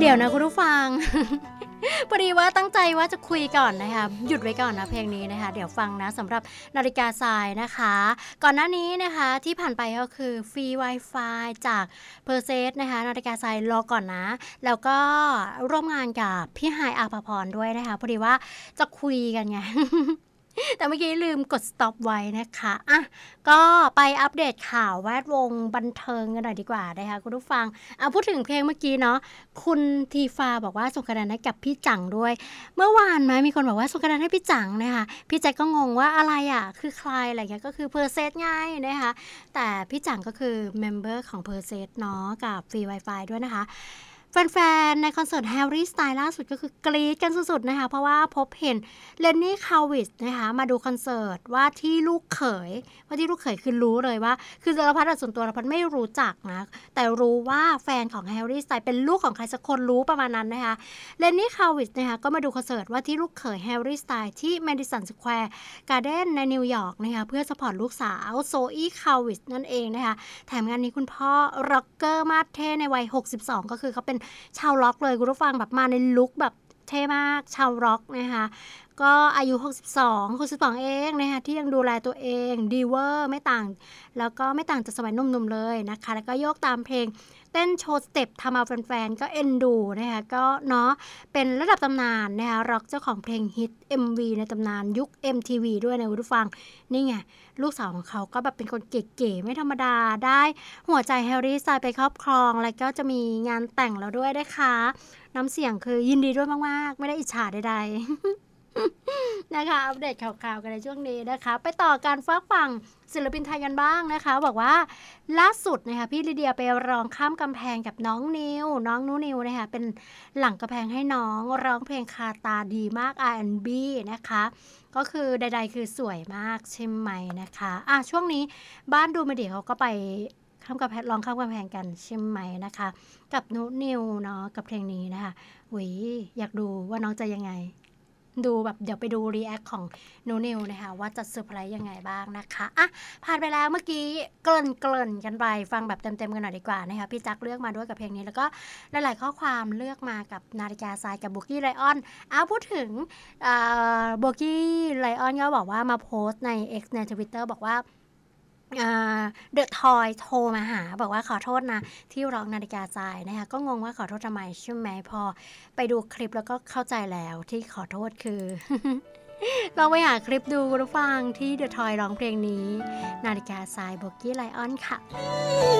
เดี๋ยวนะคุณผู้ฟัง พอดีว่าตั้งใจว่าจะคุยก่อนนะคะหยุดไว้ก่อนนะเพลงนี้นะคะเดี๋ยวฟังนะสำหรับนาฬิกาทรายนะคะก่อนหน้านี้นะคะที่ผ่านไปก็คือฟรี Wi-Fi จากเพอร์เซสนะคะนาฬิกาทรายรอก่อนนะแล้วก็ร่วมงานกับพี่ไฮายอาภพรด้วยนะคะพอดีว่าจะคุยกันไง แต่เมื่อกี้ลืมกด stop ไว้นะคะอ่ะก็ไปอัปเดตข่าวแวดวงบันเทิงกันหน่อยดีกว่านะคะคุณผู้ฟังพูดถึงเพลงเมื่อกี้เนาะคุณทีฟาบอกว่าส่งคะแนนให้กับพี่จังด้วยเมื่อวานไหมมีคนบอกว่าส่งคะแนนให้พี่จังนะคะพี่แจ็คก็งงว่าอะไรอ่ะคือใครอะไรเงี้ยก็คือเพอร์เซสไงนะคะแต่พี่จังก็คือเมมเบอร์ของเพอร์เซสเนาะกับฟรี Wi-Fi ด้วยนะคะแฟนๆในคอนเสิร์ตแฮร์รี่สไตล์ล่าสุดก็คือกรี๊ดกันสุดๆนะคะเพราะว่าพบเห็นเลนนี่คาวิสนะคะมาดูคอนเสิร์ตว่าที่ลูกเขยคือรู้เลยว่าคือเราพัดส่วนตัวเราพัดไม่รู้จักนะแต่รู้ว่าแฟนของแฮร์รี่สไตล์เป็นลูกของใครสักคนรู้ประมาณนั้นนะคะเลนนี่คาวิสนะคะก็มาดูคอนเสิร์ตว่าที่ลูกเขยแฮร์รี่สไตล์ที่แมดิสันสแควร์การ์เด้นในนิวยอร์กนะคะเพื่อสปอร์ตลูกสาวโซอีคาวิสนั่นเองนะคะแถมงานนี้คุณพ่อร็อกเกอร์มาสเท่ในวัย62ก็คือเขาเป็นชาวร็อกเลยคุณผู้ฟังแบบมาในลุคแบบเท่มากชาวร็อกนะคะก็อายุ62เองนะคะที่ยังดูแลตัวเองดีเวอร์ไม่ต่างแล้วก็ไม่ต่างจากสมัยหนุ่มๆเลยนะคะแล้วก็โยกตามเพลงเต้นโชว์สเต็ปทำเอาแฟนๆก็เอ็นดูนะคะก็เนาะเป็นระดับตำนานนะคะร็อกเจ้าของเพลงฮิต MV ในตำนานยุค MTV ด้วยนะคุณผู้ฟังนี่ไงลูกสาวของเขาก็แบบเป็นคนเก๋ๆไม่ธรรมดาได้หัวใจแฮร์รี่สไตล์ไปครอบครองแล้วก็จะมีงานแต่งแล้วด้วยนะคะน้ำเสียงคือยินดีด้วยมากๆไม่ได้อิจฉาใดๆ นะคะอัปเดตข่าวๆกันในช่วงนี้นะคะไปต่อการฝากฝั่งศิลปินไทยกันบ้างนะคะบอกว่าล่าสุดนะคะพี่ลิเดียไปร้องข้ามกำแพงกับน้องนิวนะคะเป็นหลังกำแพงให้น้องร้องเพลงคาตาดีมาก R&B นะคะก็คือใดๆคือสวยมากใช่ไหมนะคะช่วงนี้บ้านดูมาดีเขาก็ไปข้ามกำแพงร้องข้ามกำแพงกันใช่ไหมนะคะกับนุนิวเนาะกับเพลงนี้นะคะอยากดูว่าน้องจะยังไงดูแบบเดี๋ยวไปดูรีแอคของนูนิวนะคะว่าจะเซอร์ไพรส์ยังไงบ้างนะคะผ่านไปแล้วเมื่อกี้เกริ่นกันไปฟังแบบเต็มๆกันหน่อยดีกว่านะคะพี่จักเลือกมาด้วยกับเพลงนี้แล้วก็หลายๆข้อความเลือกมากับนาฬิกาทรายกับโบกี้ไลออนพูดถึงโบกี้ไลออนก็บอกว่ามาโพสต์ใน X ใน Twitter บอกว่าเดอะทอยโทรมาหาบอกว่าขอโทษนะที่ร้องนาฬิกาทรายนะคะก็งงว่าขอโทษทำไมใช่ไหมพอไปดูคลิปแล้วก็เข้าใจแล้วที่ขอโทษคือ ลองไปหาคลิปดูคุณผู้ฟังที่เดอะทอยร้องเพลงนี้นาฬิกาทรายโบกี้ไลออนค่ะ